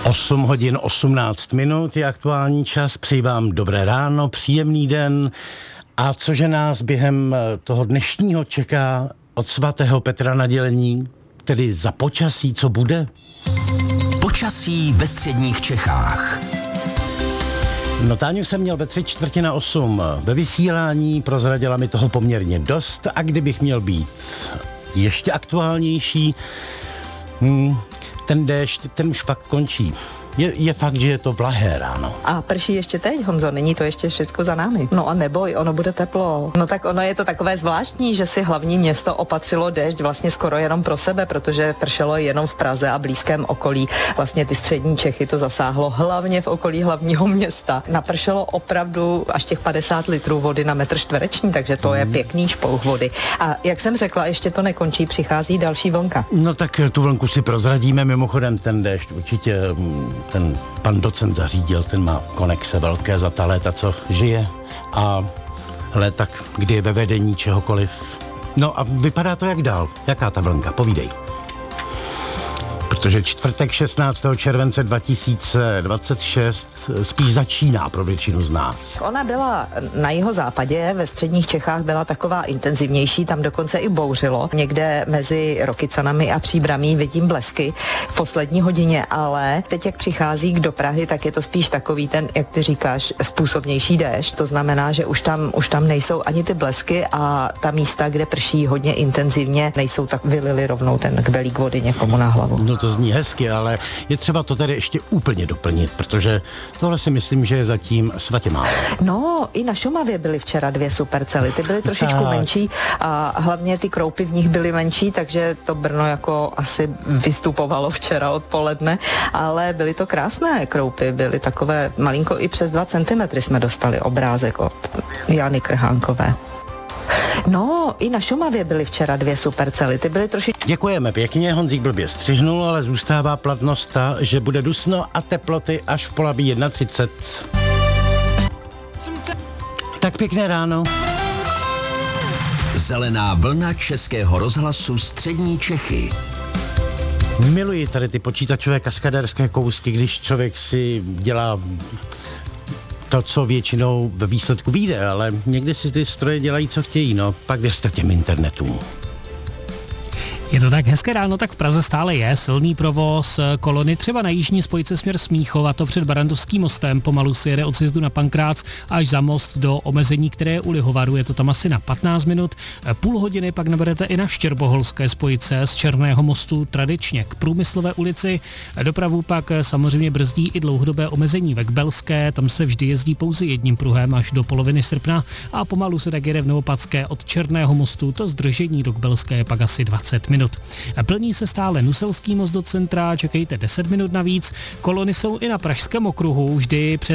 8 hodin 18 minut je aktuální čas. Přeji vám dobré ráno, příjemný den. A cože nás během toho dnešního čeká od svatého Petra nadělení, tedy za počasí, co bude? Počasí ve středních Čechách. No, Táňu jsem měl ve 7:45 ve vysílání, prozradila mi toho poměrně dost a kdybych měl být ještě aktuálnější, ten déšť, ten už fakt končí. Je fakt, že je to vlahé ráno. A prší ještě teď, Honzo, není to ještě všechno za námi. No a neboj, ono bude teplo. No tak ono je to takové zvláštní, že si hlavní město opatřilo déšť vlastně skoro jenom pro sebe, protože pršelo jenom v Praze a blízkém okolí. Vlastně ty střední Čechy to zasáhlo hlavně v okolí hlavního města. Napršelo opravdu až těch 50 litrů vody na metr čtvereční, takže to je pěkný špouch vody. A jak jsem řekla, ještě to nekončí, přichází další vlnka. No tak tu vlnku si prozradíme, mimochodem ten déšť určitě ten pan docent zařídil, ten má konexe velké za ta léta, co žije a léta, kdy je ve vedení čehokoliv. No a vypadá to jak dál? Jaká ta vlnka? Povídej. Protože čtvrtek 16. července 2026 spíš začíná pro většinu z nás. Ona byla na jihozápadě, ve středních Čechách byla taková intenzivnější, tam dokonce i bouřilo. Někde mezi Rokycanami a Příbramí vidím blesky v poslední hodině, ale teď, jak přichází do Prahy, tak je to spíš takový ten, jak ty říkáš, způsobnější déšť. To znamená, že už tam nejsou ani ty blesky a ta místa, kde prší hodně intenzivně, nejsou tak vylili rovnou ten kbelík vody někomu na hlavu. No to zní hezky, ale je třeba to tady ještě úplně doplnit, protože tohle si myslím, že je zatím svatě málo. No, i na Šumavě byly včera 2 supercely, ty byly trošičku menší a hlavně ty kroupy v nich byly menší, takže to Brno jako asi vystupovalo včera odpoledne, ale byly to krásné kroupy, byly takové malinko i přes 2 centimetry jsme dostali obrázek od Jany Krhánkové. No, i na Šumavě byly včera 2 supercely, ty byly trošičku... Děkujeme pěkně, Honzík blbě střihnul, ale zůstává platnost ta, že bude dusno a teploty až v Polabí 31. Tak pěkné ráno. Zelená vlna Českého rozhlasu střední Čechy. Miluji tady ty počítačové kaskadérské kousky, když člověk si dělá to, co většinou ve výsledku vyjde, ale někdy si ty stroje dělají, co chtějí, no, pak věřte těm internetům. Je to tak, hezké ráno, tak v Praze stále je silný provoz kolony, třeba na jižní spojce směr Smíchov, a to před Barandovským mostem, pomalu si jede od sjezdu na Pankrác až za most do omezení, které je u Lihovaru, je to tam asi na 15 minut, půl hodiny pak naberete i na Štěrboholské spojce z Černého mostu tradičně k Průmyslové ulici, dopravu pak samozřejmě brzdí i dlouhodobé omezení ve Kbelské, tam se vždy jezdí pouze jedním pruhem až do poloviny srpna a pomalu se tak jede v Novopatské od Černého mostu, to zdržení do Kbelské je pak asi 20 minut. Plní se stále Nuselský most do centra, čekejte 10 minut navíc. Kolony jsou i na Pražském okruhu, vždy před